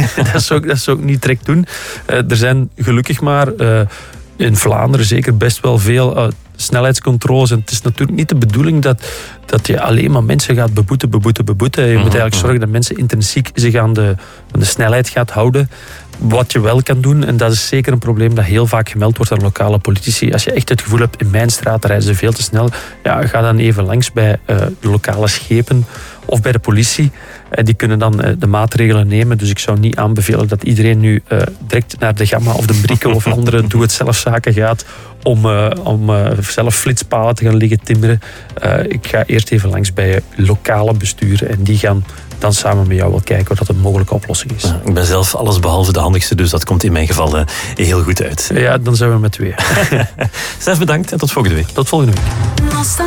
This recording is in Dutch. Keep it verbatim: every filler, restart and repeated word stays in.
dat, zou, dat zou ik niet direct doen. Uh, er zijn gelukkig maar uh, in Vlaanderen zeker best wel veel uh, snelheidscontroles. En het is natuurlijk niet de bedoeling dat, dat je alleen maar mensen gaat beboeten, beboeten, beboeten. Je moet eigenlijk zorgen dat mensen intrinsiek zich aan de, aan de snelheid gaat houden. Wat je wel kan doen, en dat is zeker een probleem dat heel vaak gemeld wordt aan lokale politici. Als je echt het gevoel hebt, in mijn straat rijden ze veel te snel, ja, ga dan even langs bij uh, de lokale schepen of bij de politie. Uh, die kunnen dan uh, de maatregelen nemen. Dus ik zou niet aanbevelen dat iedereen nu uh, direct naar de Gamma of de Brieke of andere doe-het-zelf-zaken gaat om, uh, om uh, zelf flitspalen te gaan liggen timmeren. Uh, ik ga eerst even langs bij lokale besturen en die gaan dan samen met jou wel kijken wat dat een mogelijke oplossing is. Ik ben zelf alles behalve de handigste, dus dat komt in mijn geval uh, heel goed uit. Ja, dan zijn we met twee. Stef, bedankt en tot volgende week. Tot volgende week.